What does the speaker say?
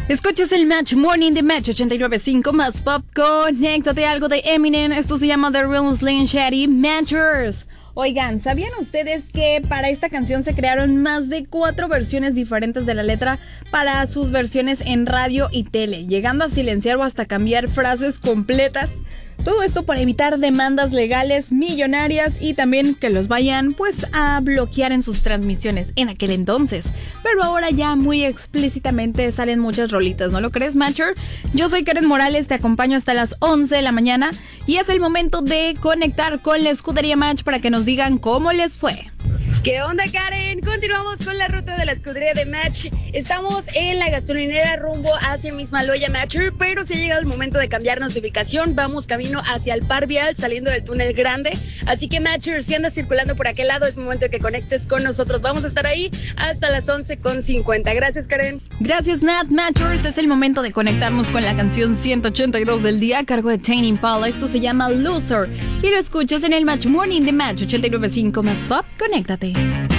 Escuchas el Match Morning de Match 89.5 más pop. Conéctate, algo de Eminem. Esto se llama The Real Slim Shady Matchers. Oigan, ¿sabían ustedes que para esta canción se crearon más de 4 versiones diferentes de la letra para sus versiones en radio y tele, llegando a silenciar o hasta cambiar frases completas? Todo esto para evitar demandas legales millonarias y también que los vayan pues a bloquear en sus transmisiones en aquel entonces. Pero ahora ya muy explícitamente salen muchas rolitas, ¿no lo crees, Matcher? Yo soy Karen Morales, te acompaño hasta las 11 de la mañana y es el momento de conectar con la escudería Match para que nos digan cómo les fue. ¿Qué onda, Karen? Continuamos con la ruta de la escudería de Match. Estamos en la gasolinera rumbo hacia Mismaloya Matcher, pero se ha llegado el momento de cambiarnos de ubicación. Vamos camino hacia el Par Vial, saliendo del túnel grande. Así que, Matcher, si andas circulando por aquel lado, es momento de que conectes con nosotros. Vamos a estar ahí hasta las 11:50. Gracias, Karen. Gracias, Nat. Matchers, es el momento de conectarnos con la canción 182 del día a cargo de Tame Impala. Esto se llama Loser y lo escuchas en el Match Morning de Match 89.5 más pop. Conéctate.